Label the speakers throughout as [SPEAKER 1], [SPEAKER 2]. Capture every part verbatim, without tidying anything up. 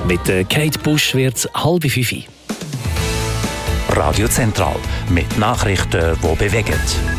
[SPEAKER 1] Mit Kate Busch wird es halb fünf.
[SPEAKER 2] Radio Zentral mit Nachrichten, die bewegen.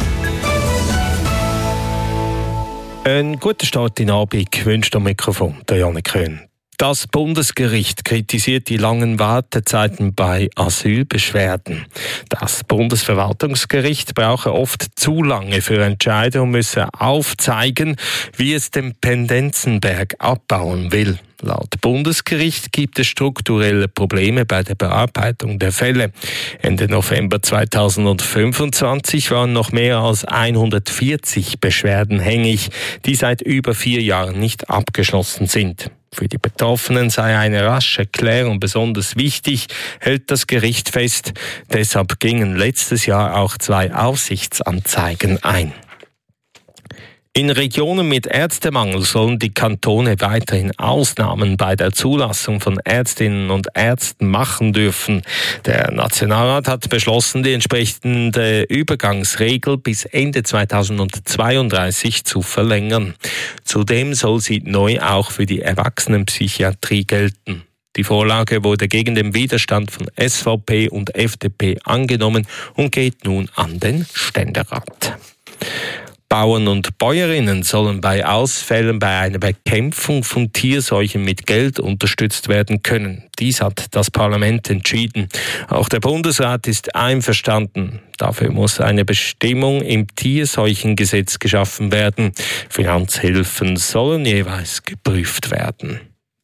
[SPEAKER 3] Ein guter Start in den Abend wünscht am Mikrofon der Janik Köhn. Das Bundesgericht kritisiert die langen Wartezeiten bei Asylbeschwerden. Das Bundesverwaltungsgericht brauche oft zu lange für Entscheidungen und müsse aufzeigen, wie es den Pendenzenberg abbauen will. Laut Bundesgericht gibt es strukturelle Probleme bei der Bearbeitung der Fälle. Ende November zweitausendfünfundzwanzig waren noch mehr als hundertvierzig Beschwerden hängig, die seit über vier Jahren nicht abgeschlossen sind. Für die Betroffenen sei eine rasche Klärung besonders wichtig, hält das Gericht fest. Deshalb gingen letztes Jahr auch zwei Aufsichtsanzeigen ein. In Regionen mit Ärztemangel sollen die Kantone weiterhin Ausnahmen bei der Zulassung von Ärztinnen und Ärzten machen dürfen. Der Nationalrat hat beschlossen, die entsprechende Übergangsregel bis Ende zweitausendzweiunddreißig zu verlängern. Zudem soll sie neu auch für die Erwachsenenpsychiatrie gelten. Die Vorlage wurde gegen den Widerstand von S V P und F D P angenommen und geht nun an den Ständerat. Bauern und Bäuerinnen sollen bei Ausfällen bei einer Bekämpfung von Tierseuchen mit Geld unterstützt werden können. Dies hat das Parlament entschieden. Auch der Bundesrat ist einverstanden. Dafür muss eine Bestimmung im Tierseuchengesetz geschaffen werden. Finanzhilfen sollen jeweils geprüft werden.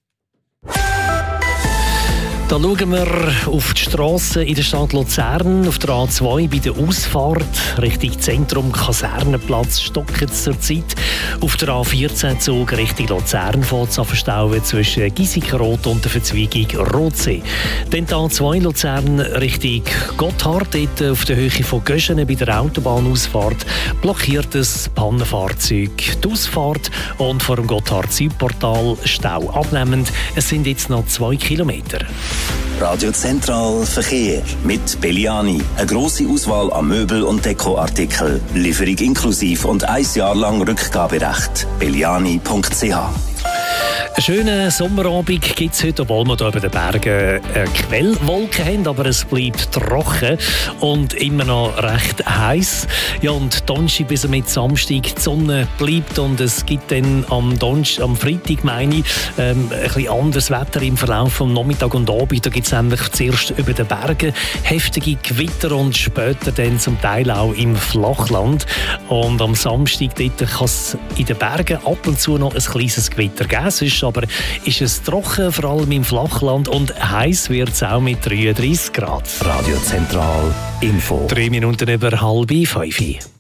[SPEAKER 1] Da schauen wir auf die Strassen in der Stadt Luzern, auf der A zwei bei der Ausfahrt Richtung Zentrum Kasernenplatz stocken zurzeit. Auf der A vierzehn Zug Richtung Luzern fährt es an verstauen zwischen Giesikenrot und der Verzweigung Rotsee. Dann die A zwei Luzern Richtung Gotthard, dort auf der Höhe von Göschenen bei der Autobahnausfahrt blockiert das Pannenfahrzeug die Ausfahrt und vor dem Gotthard-Südportal Stau abnehmend. Es sind jetzt noch zwei Kilometer.
[SPEAKER 4] Radio Zentral Verkehr mit Belliani. Eine grosse Auswahl an Möbel- und Dekoartikeln. Lieferung inklusive und ein Jahr lang Rückgaberecht. belliani punkt c h.
[SPEAKER 1] Einen schönen Sommerabend gibt es heute, obwohl wir hier über den Bergen eine Quellwolke haben, aber es bleibt trocken und immer noch recht heiß. Ja, und Donnerstag bis mit Samstag die Sonne bleibt und es gibt dann am, Donnerstag, am Freitag, meine ich, ähm, ein bisschen anderes Wetter im Verlauf vom Nachmittag und Abend. Da gibt es nämlich zuerst über den Bergen heftige Gewitter und später dann zum Teil auch im Flachland. Und am Samstag dort kann es in den Bergen ab und zu noch ein kleines Gewitter geben. Sonst aber ist es trocken, vor allem im Flachland, und heiß wird es auch mit dreiunddreißig Grad.
[SPEAKER 2] Radio Zentral Info.
[SPEAKER 1] Drei Minuten über halb fünf.